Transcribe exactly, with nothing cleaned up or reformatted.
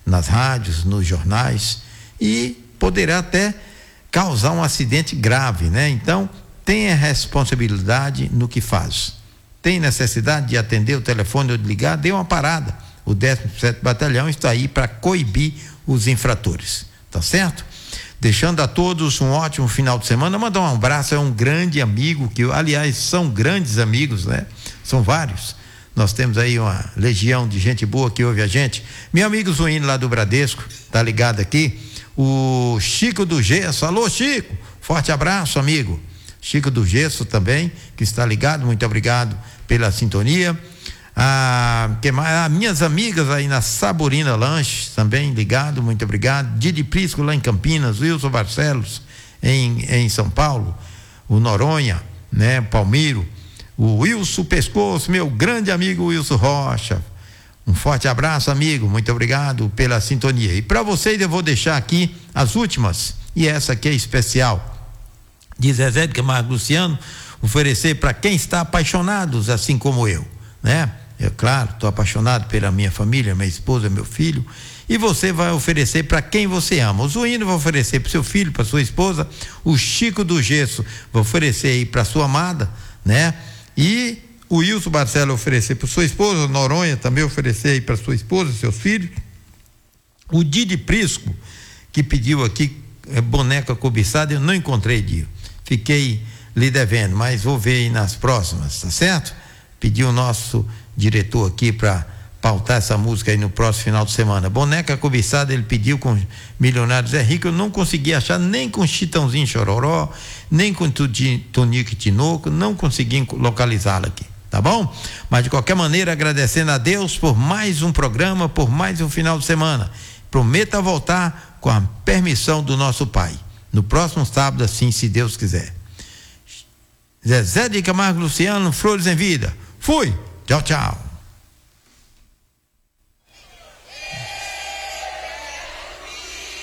nas rádios, nos jornais, e poderá até causar um acidente grave, né? Então, tenha responsabilidade no que faz. Tem necessidade de atender o telefone ou de ligar, dê uma parada. O décimo sétimo Batalhão está aí para coibir os infratores, tá certo? Deixando a todos um ótimo final de semana. Mandar um abraço a um grande amigo, que aliás são grandes amigos, né? São vários. Nós temos aí uma legião de gente boa que ouve a gente. Meu amigo Zuíno lá do Bradesco, tá ligado aqui? O Chico do Gesso. Alô, Chico, forte abraço, amigo. Chico do Gesso também, que está ligado, muito obrigado pela sintonia. Ah, que mais? Ah, minhas amigas aí na Saborina Lanches também ligado, muito obrigado. Didi Prisco lá em Campinas, Wilson Barcelos em, em São Paulo, o Noronha, né, Palmiro, o Wilson Pescoço, meu grande amigo Wilson Rocha. Um forte abraço, amigo, muito obrigado pela sintonia. E para vocês eu vou deixar aqui as últimas, e essa aqui é especial, de Zezé de Camargo Luciano, oferecer para quem está apaixonado, assim como eu, né? Eu, claro, estou apaixonado pela minha família, minha esposa, meu filho, e você vai oferecer para quem você ama. O Zuíno vai oferecer para seu filho, para sua esposa. O Chico do Gesso vai oferecer aí para sua amada, né? E o Wilson Barcelos vai oferecer para sua esposa, o Noronha também oferecer aí para sua esposa, seus filhos. O Didi Prisco, que pediu aqui é, boneca cobiçada, eu não encontrei, Dio. Fiquei lhe devendo, mas vou ver aí nas próximas, tá certo? Pediu o nosso diretor aqui para pautar essa música aí no próximo final de semana. Boneca cobiçada ele pediu com Milionários é Rico, eu não consegui achar nem com Chitãozinho Chororó, nem com Tonico e Tinoco, não consegui localizá-la aqui, tá bom? Mas de qualquer maneira, agradecendo a Deus por mais um programa, por mais um final de semana. Prometa voltar com a permissão do nosso Pai. No próximo sábado, assim, se Deus quiser. Zezé de Camargo Luciano, Flores em Vida. Fui! Tchau, tchau.